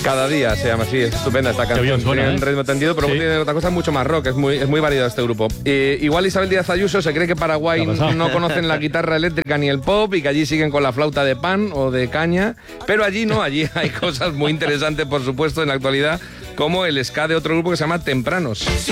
Cada día se llama así, es estupenda esta canción. bien suena, tiene un ritmo tendido, pero tiene otra cosa mucho más rock, es muy variado este grupo. Igual Isabel Díaz Ayuso se cree que Paraguay no conocen la guitarra eléctrica ni el pop y que allí siguen con la flauta de pan o de caña, pero allí no, allí hay cosas muy interesantes, por supuesto, en la actualidad, como el ska de otro grupo que se llama Tempranos.